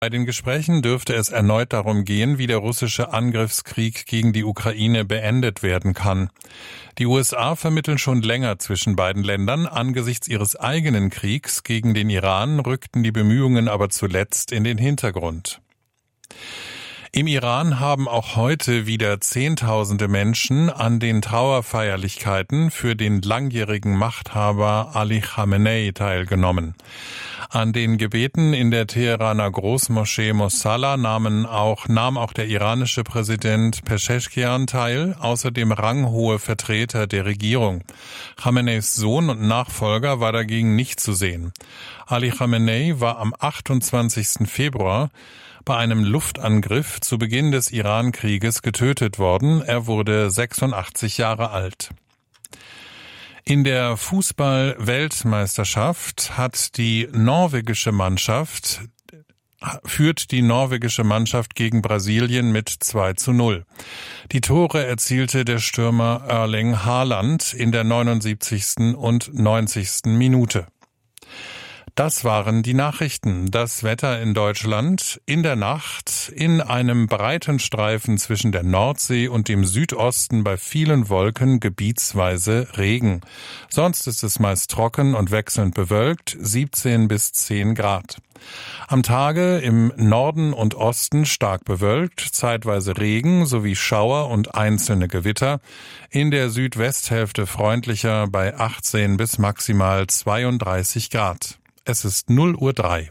Bei den Gesprächen dürfte es erneut darum gehen, wie der russische Angriffskrieg gegen die Ukraine beendet werden kann. Die USA vermitteln schon länger zwischen beiden Ländern. Angesichts ihres eigenen Kriegs gegen den Iran rückten die Bemühungen aber zuletzt in den Hintergrund. Im Iran haben auch heute wieder Zehntausende Menschen an den Trauerfeierlichkeiten für den langjährigen Machthaber Ali Khamenei teilgenommen. An den Gebeten in der Teheraner Großmoschee Mosalla nahm auch der iranische Präsident Pezeshkian teil, außerdem ranghohe Vertreter der Regierung. Khameneis Sohn und Nachfolger war dagegen nicht zu sehen. Ali Khamenei war am 28. Februar bei einem Luftangriff zu Beginn des Iran-Krieges getötet worden. Er wurde 86 Jahre alt. In der Fußball-Weltmeisterschaft führt die norwegische Mannschaft gegen Brasilien mit 2:0. Die Tore erzielte der Stürmer Erling Haaland in der 79. und 90. Minute. Das waren die Nachrichten. Das Wetter in Deutschland in der Nacht in einem breiten Streifen zwischen der Nordsee und dem Südosten bei vielen Wolken gebietsweise Regen. Sonst ist es meist trocken und wechselnd bewölkt, 17 bis 10 Grad. Am Tage im Norden und Osten stark bewölkt, zeitweise Regen sowie Schauer und einzelne Gewitter. In der Südwesthälfte freundlicher bei 18 bis maximal 32 Grad. Es ist 0:03 Uhr.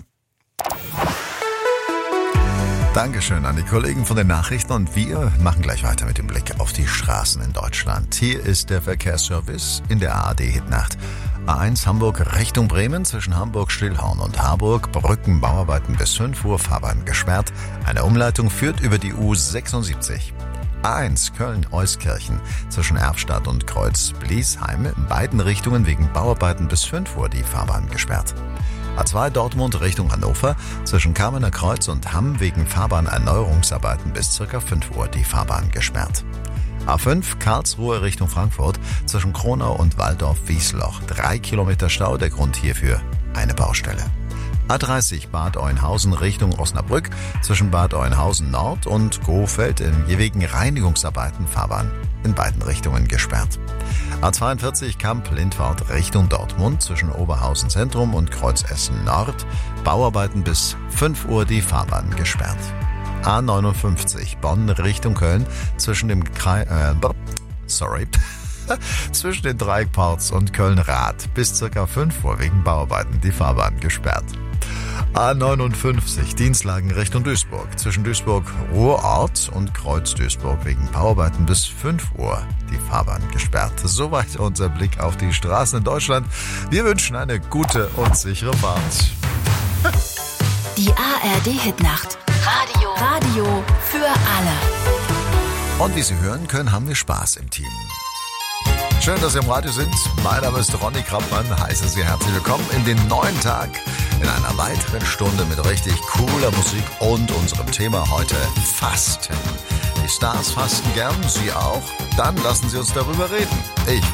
Dankeschön an die Kollegen von den Nachrichten und wir machen gleich weiter mit dem Blick auf die Straßen in Deutschland. Hier ist der Verkehrsservice in der ARD-Hitnacht. A1 Hamburg Richtung Bremen zwischen Hamburg-Stillhorn und Harburg. Brückenbauarbeiten bis 5 Uhr, Fahrbahn gesperrt. Eine Umleitung führt über die U76. A1 Köln-Euskirchen zwischen Erfstadt und Kreuz-Bliesheim in beiden Richtungen wegen Bauarbeiten bis 5 Uhr die Fahrbahn gesperrt. A2 Dortmund Richtung Hannover zwischen Kamener Kreuz und Hamm wegen Fahrbahnerneuerungsarbeiten bis ca. 5 Uhr die Fahrbahn gesperrt. A5 Karlsruhe Richtung Frankfurt zwischen Kronau und Waldorf-Wiesloch. 3 Kilometer Stau, der Grund hierfür eine Baustelle. A30 Bad Oeynhausen Richtung Osnabrück zwischen Bad Oeynhausen Nord und Gohfeld wegen Reinigungsarbeiten Fahrbahn in beiden Richtungen gesperrt. A42 Kamp-Lindwart Richtung Dortmund zwischen Oberhausen Zentrum und Kreuz-Essen Nord. Bauarbeiten bis 5 Uhr die Fahrbahn gesperrt. A59 Bonn Richtung Köln zwischen zwischen den Dreieckports und Köln-Rath bis ca. 5 Uhr wegen Bauarbeiten die Fahrbahn gesperrt. A59 Dienstlagen Richtung Duisburg zwischen Duisburg-Ruhrort und Kreuz-Duisburg wegen Bauarbeiten bis 5 Uhr die Fahrbahn gesperrt. Soweit unser Blick auf die Straßen in Deutschland. Wir wünschen eine gute und sichere Fahrt. Die ARD-Hitnacht. Radio für alle. Und wie Sie hören können, haben wir Spaß im Team. Schön, dass Sie im Radio sind. Mein Name ist Ronny Krappmann. Heiße Sie herzlich willkommen in den neuen Tag. In einer weiteren Stunde mit richtig cooler Musik und unserem Thema heute Fasten. Die Stars fasten gern, Sie auch? Dann lassen Sie uns darüber reden. Ich